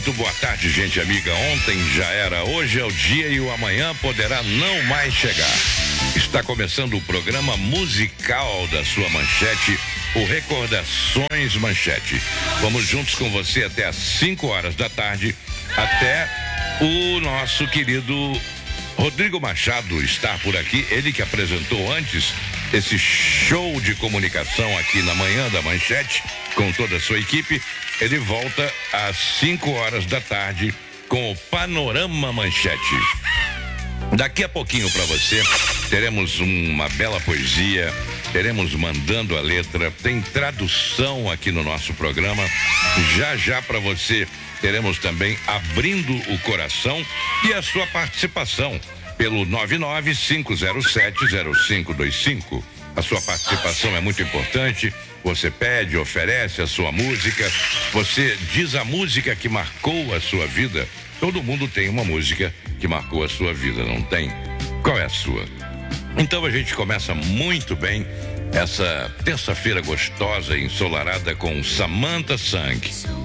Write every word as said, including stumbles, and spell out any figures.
Muito boa tarde, gente amiga. Ontem já era, hoje é o dia e o amanhã poderá não mais chegar. Está começando o programa musical da sua Manchete, o Recordações Manchete. Vamos juntos com você até às cinco horas da tarde, até o nosso querido Rodrigo Machado estar por aqui, ele que apresentou antes esse show de comunicação aqui na manhã da Manchete, com toda a sua equipe. Ele volta às cinco horas da tarde com o Panorama Manchete. Daqui a pouquinho para você, teremos uma bela poesia, teremos Mandando a Letra, tem tradução aqui no nosso programa. Já já para você, teremos também Abrindo o Coração e a sua participação pelo nove nove cinco zero sete zero cinco dois cinco. A sua participação é muito importante. Você pede, oferece a sua música, você diz a música que marcou a sua vida. Todo mundo tem uma música que marcou a sua vida, não tem? Qual é a sua? Então a gente começa muito bem essa terça-feira gostosa e ensolarada com Samantha Sang.